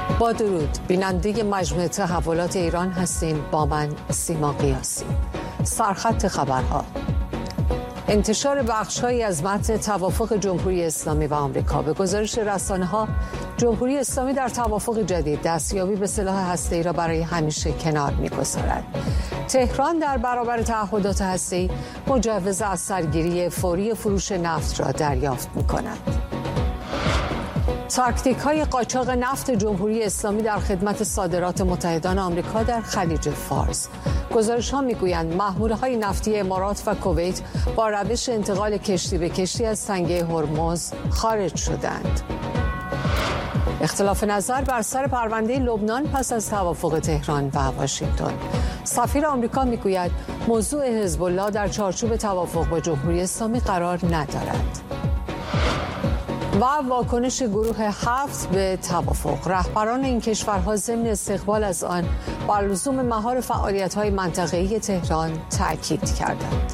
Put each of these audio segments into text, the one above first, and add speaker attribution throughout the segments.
Speaker 1: با درود، بیننده مجموعه تحولات ایران هستیم. با من سیما قیاسی. سرخط خبرها: انتشار بخش‌هایی از متن توافق جمهوری اسلامی و آمریکا. به گزارش رسانه‌ها، جمهوری اسلامی در توافق جدید دستیابی به سلاح هسته‌ای را برای همیشه کنار می‌گذارد. تهران در برابر تعهدات هسته‌ای مجوز از سرگیری فوری فروش نفت را دریافت می‌کند. تاکتیک‌های قاچاق نفت جمهوری اسلامی در خدمت صادرات متحدان آمریکا در خلیج فارس. گزارش‌ها می‌گویند محموله‌های نفتی امارات و کویت با روش انتقال کشتی به کشتی از تنگه هرمز خارج شدند. اختلاف نظر بر سر پرونده لبنان پس از توافق تهران و واشنگتن. سفیر آمریکا می‌گوید موضوع حزب الله در چارچوب توافق با جمهوری اسلامی قرار ندارد. و واکنش گروه 7 به توافق. رهبران این کشورها ضمن استقبال از آن بر لزوم مهار فعالیت‌های منطقه‌ای تهران تأکید کردند.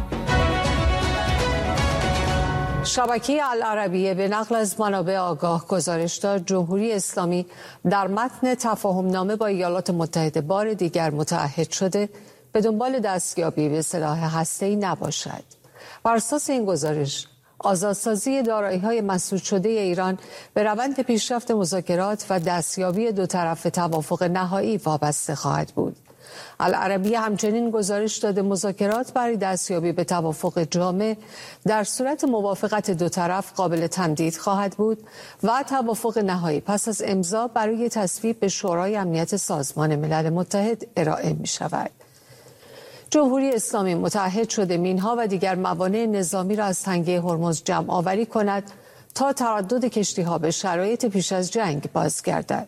Speaker 1: شبکه العربیه به نقل از منابع آگاه گزارش داد جمهوری اسلامی در متن تفاهمنامه با ایالات متحده بار دیگر متعهد شده به دنبال دستیابی به سلاح هسته‌ای نباشد. بر اساس این گزارش، آزادسازی دارایی‌های مسدود شده ایران به روند پیشرفت مذاکرات و دستیابی دو طرف توافق نهایی وابسته خواهد بود. العربیه همچنین گزارش داده مذاکرات برای دستیابی به توافق جامع در صورت موافقت دو طرف قابل تمدید خواهد بود و توافق نهایی پس از امضا برای تصویب به شورای امنیت سازمان ملل متحد ارائه می شود. جمهوری اسلامی متعهد شده مینها و دیگر موانع نظامی را از تنگه هرمز جمع آوری کند تا تردد کشتی‌ها به شرایط پیش از جنگ بازگردد.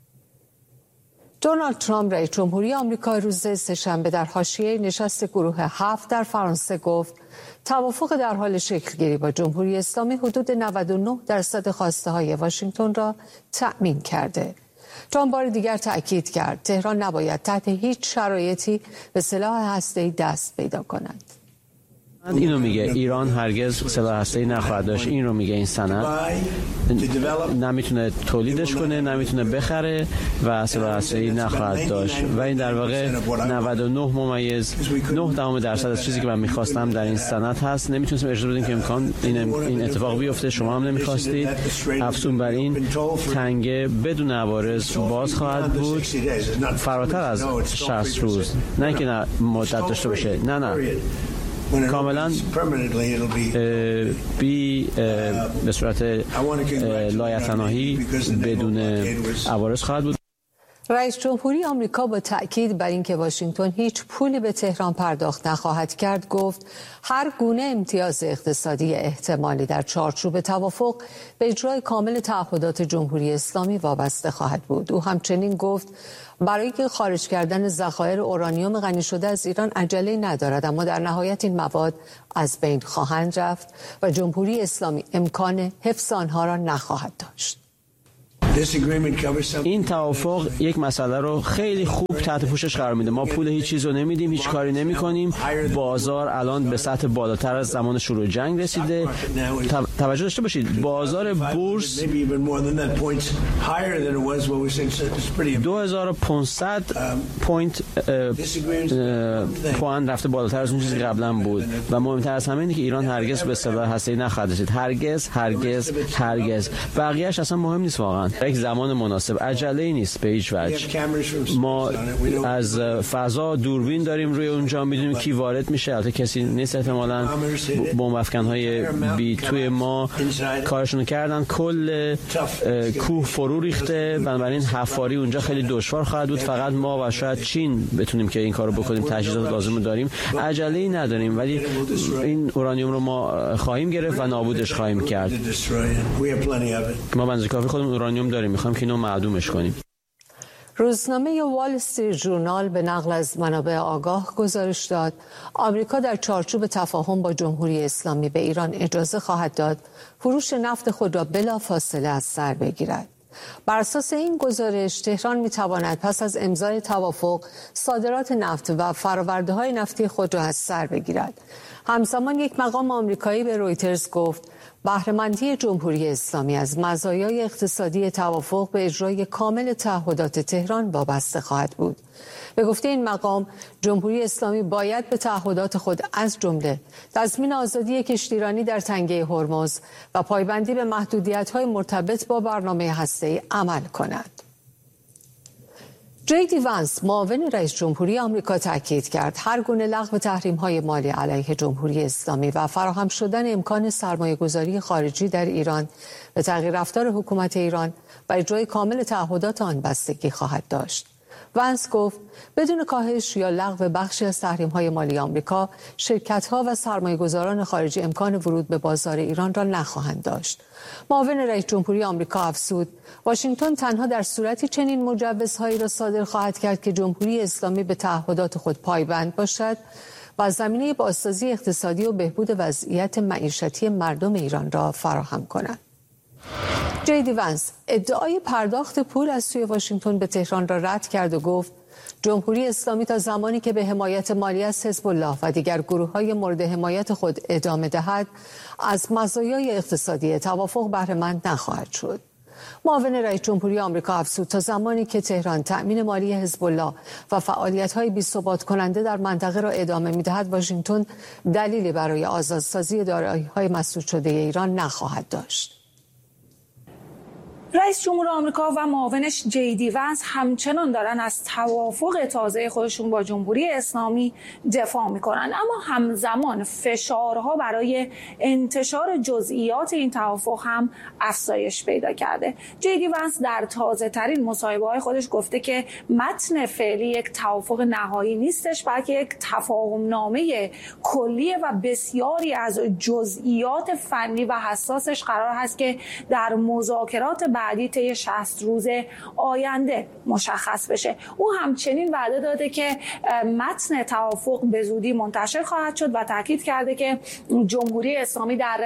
Speaker 1: دونالد ترامپ رئیس جمهوری آمریکا روز سه‌شنبه در حاشیه نشست گروه 7 در فرانسه گفت توافق در حال شکل‌گیری با جمهوری اسلامی حدود 99% خواسته‌های واشنگتن را تأمین کرده. ترامپ بار دیگر تأکید کرد تهران نباید تحت هیچ شرایطی به سلاح هسته‌ای دست پیدا کند.
Speaker 2: اینو میگه ایران هرگز سلاح هسته‌ای نخواهد داشت. این رو میگه این سند. نمیتونه تولیدش کنه، نمیتونه بخره و سلاح هسته‌ای نخواهد داشت. و این در واقع 99.9% از چیزی که من میخواستم در این سند هست. نمیتونستیم اجازه بدیم که امکان این اتفاق بیفته. شما هم نمیخواستید. افزون بر این تنگه بدون عوارض باز خواهد بود فراتر از 60 روز. نه که مدت داشته باشه. نه کاملا به صورت لایتناهی بدون عوارض خواهد بود.
Speaker 1: رئیس جمهوری آمریکا با تأکید بر اینکه واشنگتن هیچ پولی به تهران پرداخت نخواهد کرد گفت هر گونه امتیاز اقتصادی احتمالی در چارچوب توافق به اجرای کامل تعهدات جمهوری اسلامی وابسته خواهد بود. او همچنین گفت برای خارج کردن ذخایر اورانیوم غنی شده از ایران عجله ندارد، اما در نهایت این مواد از بین خواهند رفت و جمهوری اسلامی امکان حفظ آنها را نخواهد داشت.
Speaker 2: این توافق یک مسئله رو خیلی خوب تحت پوشش قرار میده. ما پول هیچ چیز رو نمیدیم، هیچ کاری نمی کنیم. بازار الان به سطح بالاتر از زمان شروع جنگ رسیده. توجه داشته باشید بازار بورس 2500 پوان رفته بالاتر از اون چیزی که قبلا بود و مهمتر از همه اینه که ایران هرگز به سلاح هسته‌ای نخواهد رسید. هرگز. بقیه‌اش اصلا مهم نیست واقعا. یک زمان مناسب، عجله‌ای نیست به هیچ وجه. ما از فضا دوربین داریم روی اونجا، میدونیم کی وارد میشه. البته کسی نیست احتمالاً. بمب افکن‌های بی توی ما کارشون کردن، کل کوه فرو ریخته، بنابراین حفاری اونجا خیلی دشوار خواهد بود. فقط ما و شاید چین بتونیم که این کارو بکنیم. تجهیزات لازم رو داریم، عجله‌ای نداریم، ولی این اورانیوم رو ما خواهیم گرفت و نابودش خواهیم کرد. ما بنز کافی خودمون اورانیوم داریم، میخوایم که اینو معدومش کنیم.
Speaker 1: روزنامه وال استریت ژورنال به نقل از منابع آگاه گزارش داد آمریکا در چارچوب تفاهم با جمهوری اسلامی به ایران اجازه خواهد داد فروش نفت خود را بلافاصله از سر بگیرد. بر اساس این گزارش تهران میتواند پس از امضای توافق صادرات نفت و فرآورده‌های نفتی خود را از سر بگیرد. همزمان یک مقام آمریکایی به رویترز گفت بهره‌مندی جمهوری اسلامی از مزایای اقتصادی توافق به اجرای کامل تعهدات تهران وابسته خواهد بود. به گفته این مقام، جمهوری اسلامی باید به تعهدات خود از جمله تضمین آزادی کشتیرانی در تنگه هرمز و پایبندی به محدودیت‌های مرتبط با برنامه هسته‌ای عمل کند. جی وانس، معاون رئیس جمهوری آمریکا، تاکید کرد هر گونه لغو تحریم‌های مالی علیه جمهوری اسلامی و فراهم شدن امکان سرمایه‌گذاری خارجی در ایران به تغییر رفتار حکومت ایران و اجرای کامل تعهدات آن بستگی خواهد داشت. وانس گفت بدون کاهش یا لغو بخشی از تحریم‌های مالی آمریکا، شرکت‌ها و سرمایه‌گذاران خارجی امکان ورود به بازار ایران را نخواهند داشت. معاون رئیس جمهوری آمریکا افزود واشنگتن تنها در صورتی چنین مجوزهایی را صادر خواهد کرد که جمهوری اسلامی به تعهدات خود پایبند باشد و زمینه بازسازی اقتصادی و بهبود وضعیت معیشتی مردم ایران را فراهم کند. جی وانس ادعای پرداخت پول از سوی واشنگتن به تهران را رد کرد و گفت جمهوری اسلامی تا زمانی که به حمایت مالی از حزب الله و دیگر گروه‌های مورد حمایت خود ادامه دهد، از مزایای اقتصادی توافق بهره‌مند نخواهد شد. معاون رئیس جمهوری آمریکا افزود تا زمانی که تهران تأمین مالی حزب الله و فعالیت‌های بی‌ثبات کننده در منطقه را ادامه می‌دهد، واشنگتن دلیلی برای آزادسازی دارایی‌های مسدود شده ایران نخواهد داشت.
Speaker 3: رئیس جمهور آمریکا و معاونش جی وانس همچنان دارن از توافق تازه خودشون با جمهوری اسلامی دفاع میکنن، اما همزمان فشارها برای انتشار جزئیات این توافق هم افزایش پیدا کرده. جی وانس در تازه ترین مصاحبه‌های خودش گفته که متن فعلی یک توافق نهایی نیستش، بلکه یک تفاهم نامه کلیه و بسیاری از جزئیات فنی و حساسش قرار هست که در مذاکرات بعدی طی 60 روز آینده مشخص بشه. او همچنین وعده داده که متن توافق به زودی منتشر خواهد شد و تاکید کرده که جمهوری اسلامی در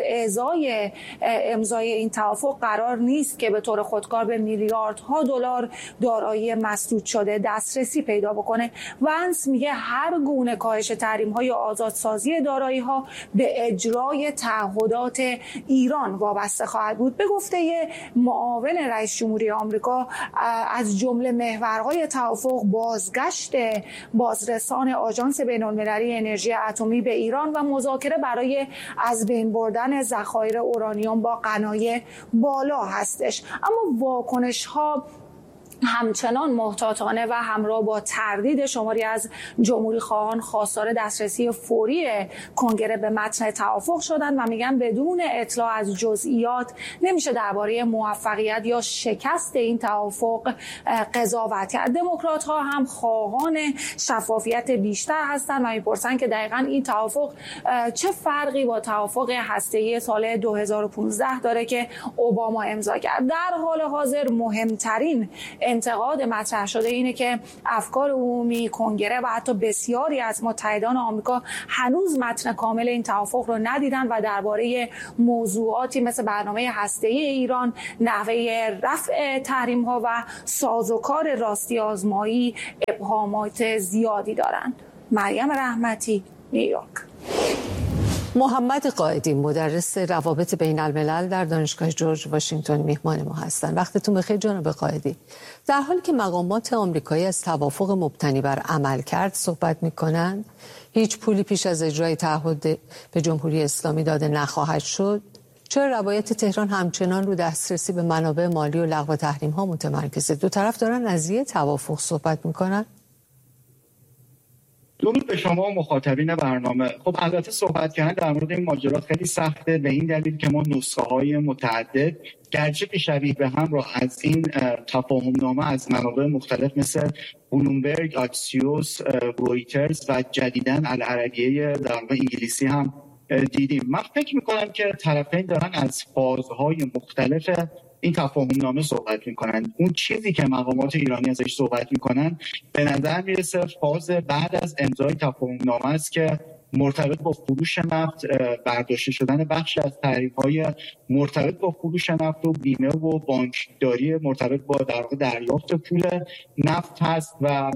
Speaker 3: امضای این توافق قرار نیست که به طور خودکار به میلیاردها دلار دارایی مسدود شده دسترسی پیدا بکنه. وانس میگه هر گونه کاهش تحریم‌ها یا آزادسازی دارایی‌ها به اجرای تعهدات ایران وابسته خواهد بود. به گفته معاون رئیس جمهوری آمریکا، از جمله محورهای توافق بازگشت بازرسان آژانس بین‌المللی انرژی اتمی به ایران و مذاکره برای از بین بردن ذخایر اورانیوم با غنای بالا هستش. اما واکنش‌ها همچنان محتاطانه و همراه با تردید شماری از جمهوری خواهان خواستار دسترسی فوری کنگره به متن توافق شدن و میگن بدون اطلاع از جزئیات نمیشه درباره موفقیت یا شکست این توافق قضاوت کرد. دموکرات ها هم خواهان شفافیت بیشتر هستند و میپرسن که دقیقاً این توافق چه فرقی با توافق هسته‌ای سال 2015 داره که اوباما امضا کرد. در حال حاضر مهمترین انتقاد مطرح شده اینه که افکار عمومی، کنگره و حتی بسیاری از متحدان آمریکا هنوز متن کامل این توافق رو ندیدن و درباره موضوعاتی مثل برنامه هسته‌ای ایران، نحوه رفع تحریم‌ها و سازوکار راستی آزمایی ابهامات زیادی دارن. مریم رحمتی، نیویورک.
Speaker 1: محمد قائدی، مدرس روابط بین الملل در دانشگاه جورج واشنگتن میهمان ما هستند. وقتتون بخیر جناب قائدی. در حالی که مقامات آمریکایی از توافق مبتنی بر عملکرد صحبت میکنند، هیچ پولی پیش از اجرای تعهد به جمهوری اسلامی داده نخواهد شد، چرا روایت تهران همچنان رو دسترسی به منابع مالی و لغو تحریم ها متمرکزه؟ دو طرف دارن از یه توافق صحبت میکنن.
Speaker 4: درود به شما مخاطبین برنامه. خب البته صحبت کردن در مورد این ماجرا خیلی سخته، به این دلیل که ما نسخه‌های متعدد گرچه که شبیه به هم را از این تفاهم نامه از منابع مختلف مثل بلومبرگ، آکسیوس، رویترز و جدیداً العربیه در انگلیسی هم دیدیم. من فکر می‌کنم که طرفین دارن از فازهای مختلف این تفاهم نامه صحبت میکنن. اون چیزی که مقامات ایرانی ازش صحبت میکنن به نظر میرسه فاز بعد از امضای تفاهم نامه است که مرتبط با فروش نفت، برداشته شدن بخش از تحریم‌های مرتبط با فروش نفت و بیمه و بانکداری مرتبط با در واقع دریافت پول نفت هست و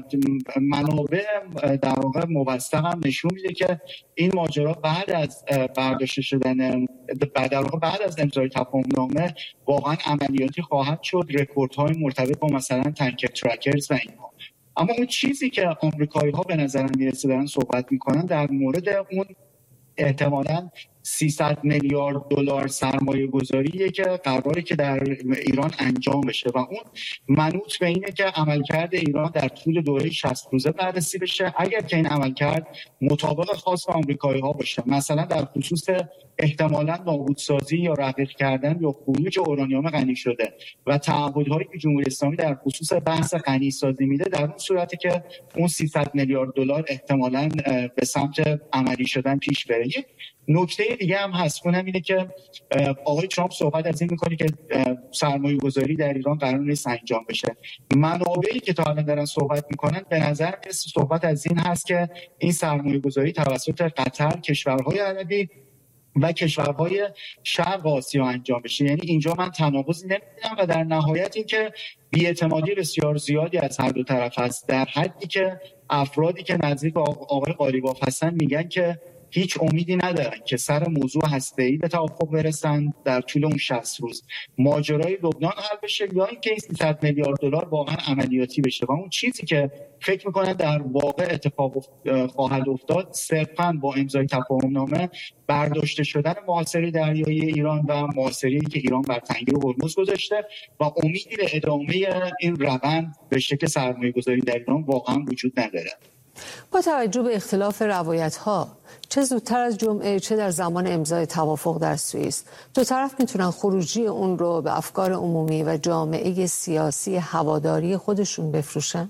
Speaker 4: منابع در واقع موثق هم نشون میده که این ماجرا بعد از برداشته شدن در واقع بعد از امضای تفاهم‌نامه واقعا عملیاتی خواهد شد، رکوردهای مرتبط با مثلا تانکر ترکرز و اینها. اما اون چیزی که آمریکایی‌ها به نظر میرسه دارن صحبت میکنن در مورد اون احتمالاً 300 میلیارد دلار سرمایه گذاریه که قراره که در ایران انجام بشه و اون منوط به اینه که عملکرد ایران در طول دوره 60 روزه بررسی بشه. اگر که این عملکرد مطابق خواست آمریکایی‌ها باشه، مثلا در خصوص احتمالاً نابودسازی یا رقیق کردن یا خروج اورانیوم غنی شده و تعهدهایی که جمهوری اسلامی در خصوص بحث غنی سازی میده، در اون صورتی که اون 300 میلیارد دلار احتمالاً به سمت عملی شدن پیش بره. نکته دیگه هم هست، اونم اینه که آقای ترامپ صحبت از این میکنه که سرمایه گذاری در ایران قرار نیست انجام بشه. منابعی که تا الان دارن صحبت میکنن به نظر میرسه صحبت از این هست که این سرمایه گذاری توسط قطر، کشورهای عربی و کشورهای شرق آسیا انجام بشه. یعنی اینجا من تناقضی نمی‌بینم و در نهایت این که بی‌اعتمادی بسیار زیادی از هر دو طرف هست، در حدی که افرادی که نزدیک آقای قالیباف هستن میگن که هیچ امیدی ندارن که سر موضوع هسته‌ای به توافق برسن در طول اون 60 روز، ماجرای لبنان حل بشه یا اینکه این 300 میلیارد دلار واقعا عملیاتی بشه. و اون چیزی که فکر می‌کنن در واقع اتفاق خواهد افتاد صرفاً با امضای تفاهم‌نامه برداشته شدن محاصره دریایی ایران و محاصره‌ای که ایران بر تنگه هرمز گذاشته و امیدی به ادامه این روند به شکل سرمایه‌گذاری در ایران واقعا وجود نداره.
Speaker 1: با توجه به اختلاف روایت‌ها، چه زودتر از جمعه چه در زمان امضای توافق در سوئیس، دو طرف میتونن خروجی اون رو به افکار عمومی و جامعه سیاسی هواداری خودشون بفروشن؟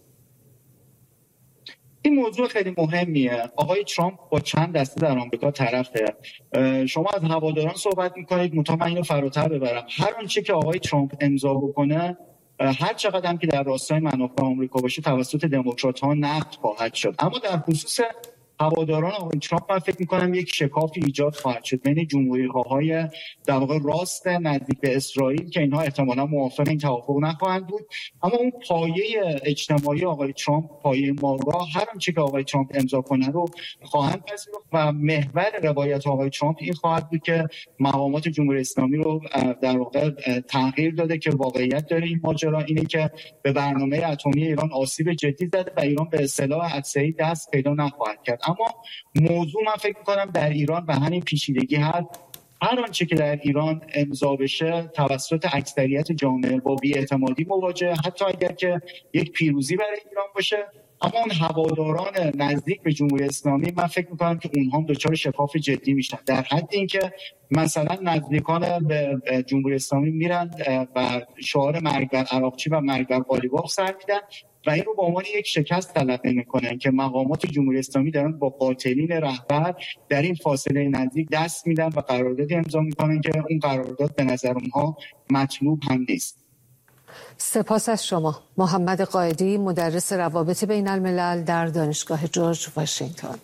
Speaker 4: این موضوع خیلی مهمیه. آقای ترامپ با چند دسته در آمریکا طرفه. شما از هواداران صحبت میکنید، منتها من اینو فراتر ببرم. هر آنچه که آقای ترامپ امضا بکنه، هر چقدر هم که در راستای منافع آمریکا باشه توسط دموکرات‌ها نقد خواهد شد. اما در خصوص هواداران آقای ترامپ من فکر می‌کنم یک شکافی ایجاد خواهد شد بین جمهوری‌خواهای در واقع راست نزدیک به اسرائیل که اینها احتمالاً موافق این توافق نخواهند بود، اما اون پایه اجتماعی آقای ترامپ، پایه مارگاه، هر آنچه که آقای ترامپ امضا کنه رو خواهند پذیرفت و محور روایت آقای ترامپ این خواهد بود که مقامات جمهوری اسلامی رو در واقع تغییر داده که واقعیت داره این ماجرا اینه که به برنامه اتمی ایران آسیب جدی زده و ایران به سلاح هسته‌ای دست پیدا نخواهد کرد. اما موضوع من فکر می‌کنم در ایران به همین پیچیدگی هست. هر آنچه که در ایران امضا بشه توسط اکثریت جامعه با بی‌اعتمادی مواجه، حتی اگر که یک پیروزی برای ایران باشه. اما اون هواداران نزدیک به جمهوری اسلامی من فکر می‌کنم که اونها هم دچار شکاف جدی میشن، در حد اینکه مثلا نزدیکان به جمهوری اسلامی میرن و شعار مرگ بر عراقچی و مرگ بر قالیباف سر میدن و این رو به عنوان یک شکست تلقی میکنن که مقامات جمهوری اسلامی دارن با قاتلین رهبر در این فاصله نزدیک دست میدن و قراردادی امضا میکنن که اون قرارداد به نظر اونها مطلوب هم نیست.
Speaker 1: سپاس از شما محمد قائدی، مدرس روابط بین الملل در دانشگاه جورج واشنگتن.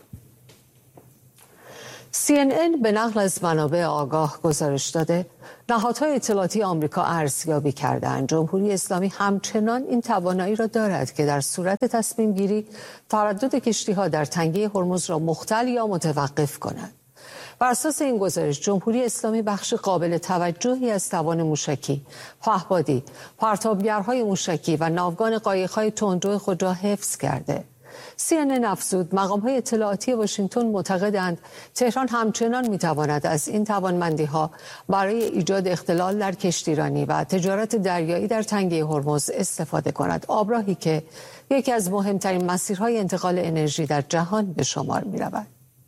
Speaker 1: CNN به نقل از منابع آگاه گزارش داده نهادهای اطلاعاتی آمریکا ارزیابی کردند جمهوری اسلامی همچنان این توانایی را دارد که در صورت تصمیم گیری تردد کشتی‌ها در تنگه هرمز را مختل یا متوقف کند. بر اساس این گزارش جمهوری اسلامی بخش قابل توجهی از توان موشکی، پهپادی، پرتابگرهای موشکی و ناوگان قایق‌های تندرو خود را حفظ کرده. CNN افزود مقام‌های اطلاعاتی واشنگتن معتقدند تهران همچنان می‌تواند از این توانمندی‌ها برای ایجاد اختلال در کشتیرانی و تجارت دریایی در تنگه هرمز استفاده کند، آبراهی که یکی از مهمترین مسیرهای انتقال انرژی در جهان به شمار می‌رود.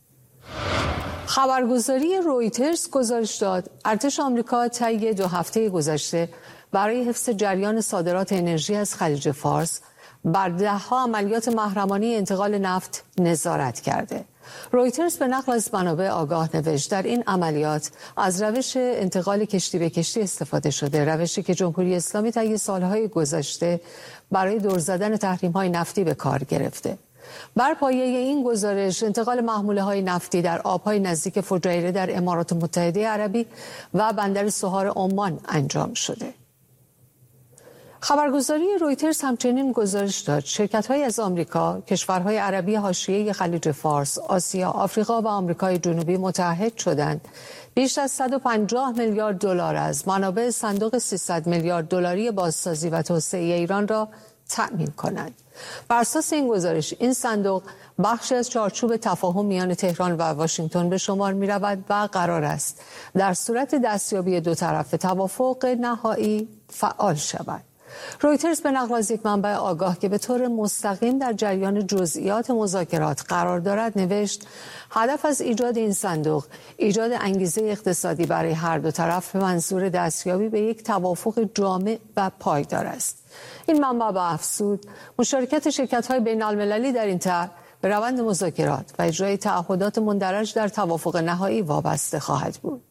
Speaker 1: خبرگزاری رویترز گزارش داد ارتش آمریکا طی 2 هفته گذشته برای حفظ جریان صادرات انرژی از خلیج فارس بر 10 عملیات محرمانه انتقال نفت نظارت کرده. رویترز به نقل از منابع آگاه نوشت در این عملیات از روش انتقال کشتی به کشتی استفاده شده، روشی که جمهوری اسلامی طی سالهای گذشته برای دور زدن تحریم‌های نفتی به کار گرفته. بر پایه این گزارش انتقال محموله‌های نفتی در آب‌های نزدیک فجایره در امارات متحده عربی و بندر سوهار عمان انجام شده. خبرگزاری رویترز همچنین گزارش داد شرکت‌های از آمریکا، کشورهای عربی حاشیه خلیج فارس، آسیا، آفریقا و آمریکای جنوبی متحد شدند بیش از 150 میلیارد دلار از منابع صندوق 300 میلیارد دلاری بازسازی و توسعه ایران را تأمین کنند. بر اساس این گزارش این صندوق بخشی از چارچوب تفاهم میان تهران و واشنگتن به شمار می رود و قرار است در صورت دستیابی دو طرف توافق نهایی فعال شود. رویترز به نقل از یک منبع آگاه که به طور مستقیم در جریان جزئیات مذاکرات قرار دارد نوشت هدف از ایجاد این صندوق ایجاد انگیزه اقتصادی برای هر دو طرف به منظور دستیابی به یک توافق جامع و پایدار است. این منبع به افزود مشارکت شرکت‌های بین‌المللی در این طرح به روند مذاکرات و اجرای تعهدات مندرج در توافق نهایی وابسته خواهد بود.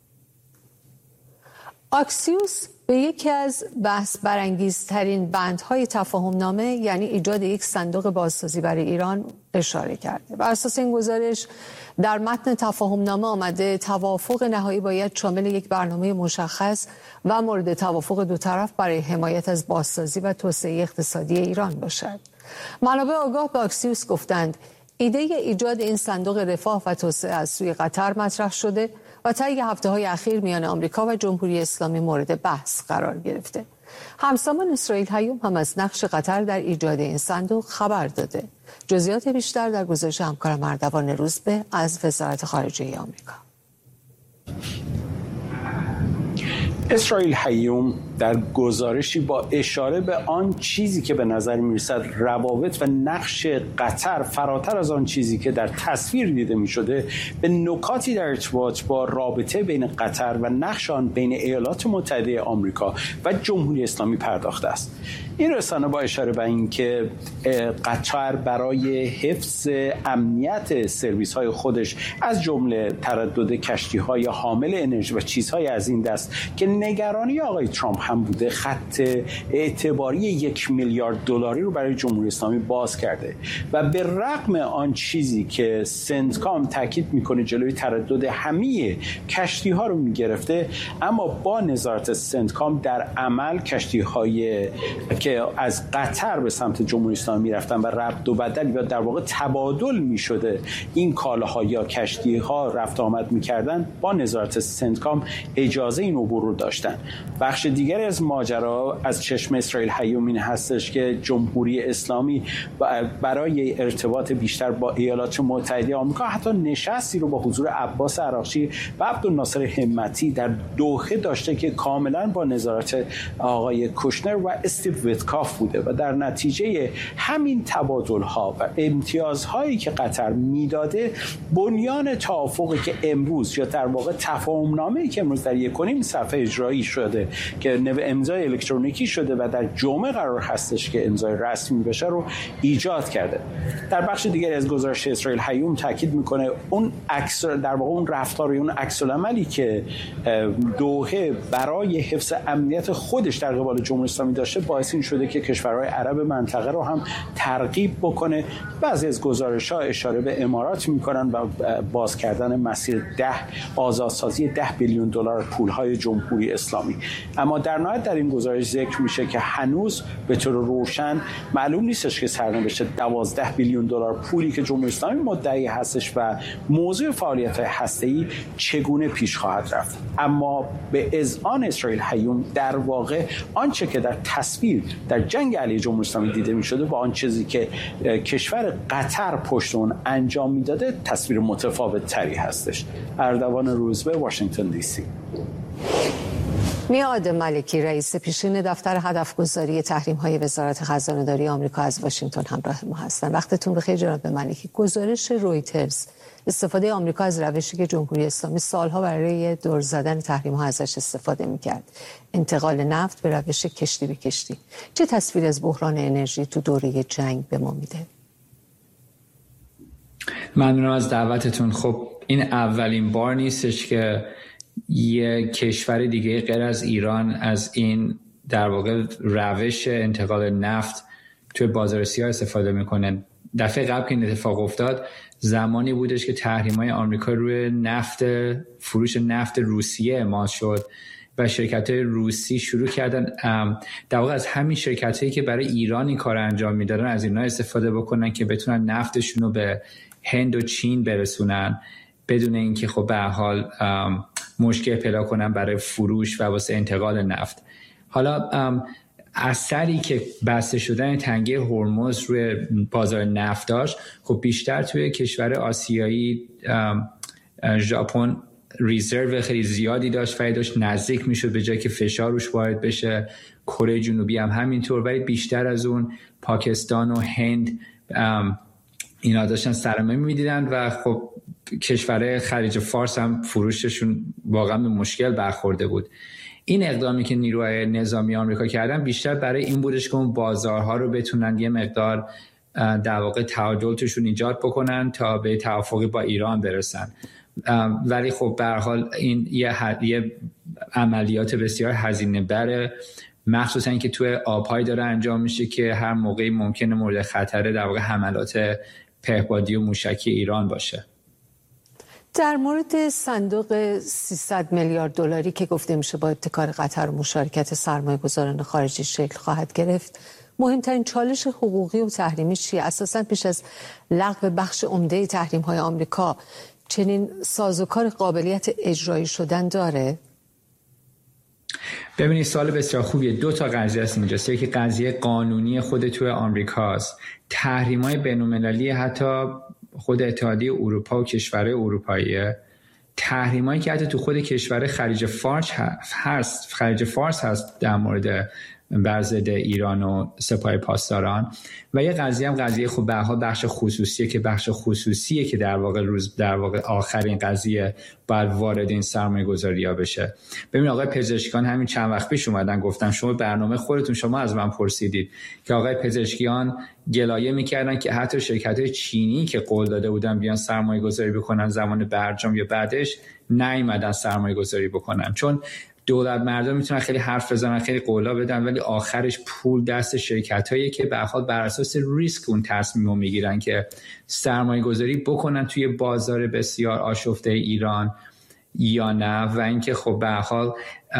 Speaker 1: آکسیوس به یکی از بحث برانگیزترین بندهای تفاهم نامه یعنی ایجاد یک صندوق بازسازی برای ایران اشاره کرده. بر اساس این گزارش در متن تفاهم نامه آمده توافق نهایی باید شامل یک برنامه مشخص و مورد توافق دو طرف برای حمایت از بازسازی و توسعه اقتصادی ایران باشد. منابع آگاه به آکسیوس گفتند ایده ایجاد این صندوق رفاه و توسعه از سوی قطر مطرح شده و طی هفته‌های اخیر میان آمریکا و جمهوری اسلامی مورد بحث قرار گرفته. همسامان اسرائیل هیوم هم از نقش قطر در ایجاد این صندوق خبر داده. جزئیات بیشتر در گزارش همکارم اردوان روزبه از وزارت خارجه آمریکا.
Speaker 5: اسرائیل هیوم در گزارشی با اشاره به آن چیزی که به نظر می‌رسد روابط و نقش قطر فراتر از آن چیزی که در تصویر دیده می‌شده به نکاتی در ارتباط با رابطه بین قطر و نقش آن بین ایالات متحده آمریکا و جمهوری اسلامی پرداخته است. این رسانه با اشاره به اینکه قطر برای حفظ امنیت سرویس‌های خودش از جمله تردد کشتی‌های حامل انرژی و چیزهای از این دست که نگرانی آقای ترامپ هم بوده خط اعتباری 1 میلیارد دلاری رو برای جمهوری اسلامی باز کرده و به رغم آن چیزی که سنتکام تاکید میکنه جلوی تردد همه کشتی‌ها رو میگرفته، اما با نظارت سنتکام در عمل کشتی‌های که از قطر به سمت جمهوری اسلامی میرفتن و ربط و بدل یا در واقع تبادل میشده این کالاها یا کشتی‌ها رفت آمد میکردن، با نظارت سنتکام اجازه این عبور رو داشتن. بخش دیگری از ماجرا از چشم اسرائیل هیوم این هستش که جمهوری اسلامی برای ارتباط بیشتر با ایالات متحده آمریکا حتی نشستی رو با حضور عباس عراقچی و عبدالناصر همتی در دوحه داشته که کاملا با نظارت آقای کوشنر و استیو ویتکاف بوده و در نتیجه همین تبادل‌ها و امتیازهایی که قطر میداده بنیان توافقی که امروز یا در واقع تفاهم‌نامه‌ای که امروز در 1.5 صفحه اجرایی شده که امضای الکترونیکی شده و در جمعه قرار هستش که امضای رسمی بشه رو ایجاد کرده. در بخش دیگری از گزارش اسرائیل هیوم تاکید میکنه اون عکس در واقع اون رفتار اون عکس العملی که دوحه برای حفظ امنیت خودش در قبال جمهوری اسلامی داشته باعث این شده که کشورهای عرب منطقه رو هم ترغیب بکنه. بعضی از گزارش‌ها اشاره به امارات میکنن و باز کردن مسیر آزادسازی 10 بیلیون دلار پولهای جمهوری اسلامی. اما در نهایت در این گزارش ذکر میشه که هنوز به طور روشن معلوم نیستش که سرنوشت 12 بیلیون دلار پولی که جمهوری اسلامی مدعی هستش و موضوع فعالیت‌های هسته‌ای چگونه پیش خواهد رفت. اما به اذعان اسرائیل هیوم در واقع آنچه که در تصویر در جنگ علیه جمهوری اسلامی دیده می‌شده با آن چیزی که کشور قطر پشت اون انجام میداده تصویر متفاوت تری هستش. اردوان روزبه، واشنگتن دی سی.
Speaker 1: میعاد ملکی رئیس پیشین دفتر هدفگذاری تحریم‌های وزارت خزانه‌داری آمریکا از واشنگتن همراه ما هستند. وقتتون بخیر جناب ملکی. گزارش رویترز استفاده آمریکا از روشی که جمهوری اسلامی سالها برای دور زدن تحریم‌ها ازش استفاده می‌کرد، انتقال نفت به روش کشتی به کشتی، چه تصویری از بحران انرژی تو دوره جنگ به ما میده؟
Speaker 6: ممنونم از دعوتتون. خب این اولین بار نیستش که یه کشور دیگه غیر از ایران از این در واقع روش انتقال نفت توی بازرسی ها استفاده میکنه. دفعه قبل که این اتفاق افتاد زمانی بودش که تحریم‌های آمریکا روی فروش نفت روسیه اعمال شد و شرکت‌های روسی شروع کردن در واقع از همین شرکت‌هایی که برای ایران این کار انجام میدادن از اینا استفاده بکنن که بتونن نفتشون رو به هند و چین برسونن بدون اینکه خب به هر حال مشکل پیدا کنن برای فروش و واسه انتقال نفت. حالا اثری که بسته شدن تنگه هرمز روی بازار نفت داشت، خب بیشتر توی کشور آسیایی ژاپن ریزرو خیلی زیادی داشت و داشت نزدیک میشد به جایی که فشار روش وارد بشه. کره جنوبی هم همینطور، ولی بیشتر از اون پاکستان و هند اینا داشتن سرمایه میدیدن و خب کشورهای خلیج فارس هم فروششون واقعا به مشکل برخورده بود. این اقدامی که نیروهای نظامی آمریکا کردن بیشتر برای این بودش که اون بازارها رو بتونن یه مقدار در واقع تعادل توشون ایجاد بکنن تا به توافقی با ایران برسن. ولی خب به هر حال این یه عملیات بسیار هزینه بره، مخصوصا که توی آب‌های داره انجام میشه که هر موقعی ممکنه مورد خطر در واقع حملات پهپادی و موشکی ایران باشه.
Speaker 1: در مورد صندوق 300 میلیارد دلاری که گفته میشه با ابتکار قطر و مشارکت سرمایه‌گذاران خارجی شکل خواهد گرفت، مهمترین چالش حقوقی و تحریمی چیه؟ اساساً پیش از لغو بخش عمده تحریم‌های آمریکا چنین سازوکار قابلیت اجرایی شدن داره؟
Speaker 6: ببینید سوال بسیار خوبیه. 2 تا قضیه هست اینجاست. یکی قضیه قانونی خود توی آمریکاست. تحریم‌های بین‌المللی حتی خود اتحادیه اروپا و کشورهای اروپاییه. تحریمایی که حتی تو خود کشور خلیج فارس هست در مورد بر ضد ایران و سپاه پاسداران. و یه قضیه هم قضیه خب به هر حال بخش خصوصیه که در واقع آخرین قضیه باید وارد این سرمایه‌گذاری‌ها بشه. ببین آقای پزشکیان همین چند وقت پیش اومدن گفتن شما برنامه خودتون شما از من پرسیدید که آقای پزشکیان گلایه می‌کردن که حتی شرکت‌های چینی که قول داده بودن بیان سرمایه‌گذاری بکنن زمان برجام یا بعدش نیومدن سرمایه‌گذاری بکنن، چون دولت مردم میتونن خیلی حرف بزنن خیلی قولا بدن ولی آخرش پول دست شرکتایی که به حال بر اساس ریسک اون تصمیمو میگیرن که سرمایه گذاری بکنن توی بازار بسیار آشفته ایران یا نه. و اینکه خب به حال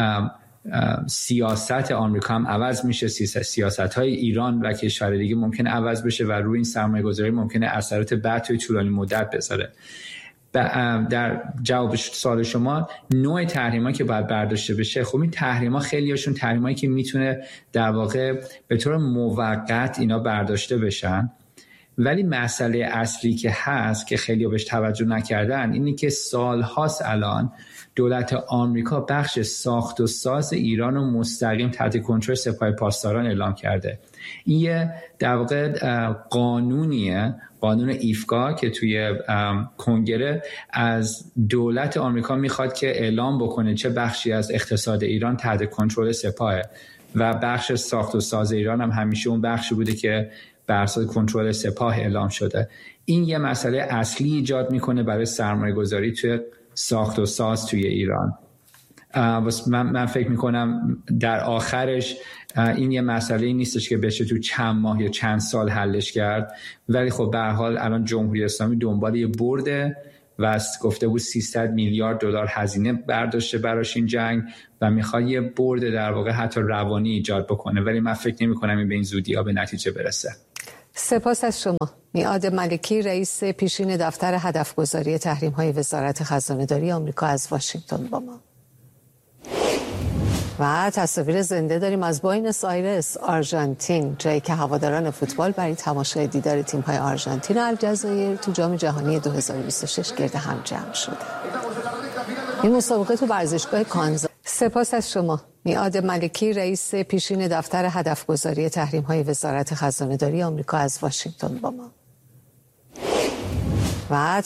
Speaker 6: سیاست آمریکا هم عوض میشه، سیاست‌های ایران و کشور دیگه ممکنه عوض بشه و روی این سرمایه گذاری ممکنه اثرات بد توی طولانی مدت بذاره. در جواب سوال شما نوع تحریما که باید برداشته بشه، خب این تحریما خیلیاشون تحریمایی که میتونه در واقع به طور موقت اینا برداشته بشن، ولی مسئله اصلی که هست که خیلی بهش توجه نکردن اینی که سالهاست الان دولت آمریکا بخش ساخت و ساز ایران رو مستقیم تحت کنترل سپاه پاسداران اعلام کرده. این یه در واقع قانونیه، قانون ایفکا که توی کنگره از دولت آمریکا میخواد که اعلام بکنه چه بخشی از اقتصاد ایران تحت کنترل سپاهه و بخش ساخت و ساز ایران هم همیشه اون بخشی بوده که بر اساس کنترل سپاه اعلام شده. این یه مسئله اصلی ایجاد میکنه برای سرمایه گذاری توی ساخت و ساز توی ایران. من فکر میکنم در آخرش این یه مسئله نیستش که بشه تو چند ماه یا چند سال حلش کرد، ولی خب به هر حال الان جمهوری اسلامی دنبال یه برده و گفته بود 300 میلیارد دلار هزینه برداشته براش این جنگ و میخواد یه برده در واقع حتی روانی ایجاد بکنه، ولی من فکر نمی کنم این به این زودی ها به نتیجه برسه.
Speaker 1: سپاس از شما. میعاد ملکی رئیس پیشین دفتر هدفگذاری تحریم‌های وزارت خزانه‌داری آمریکا از واشنگتن با ما. و تصاویر زنده داریم از بوئنوس آیرس آرژانتین، جایی که هواداران فوتبال برای تماشای دیدار تیم‌های آرژانتین و الجزایر تو جام جهانی 2026 گرد هم جمع شده. این مسابقه تو ورزشگاه کانزاس. سپاس از شما. میعاد ملکی رئیس پیشین دفتر هدفگذاری تحریم‌های وزارت خزانه‌داری آمریکا از واشنگتن با ما. و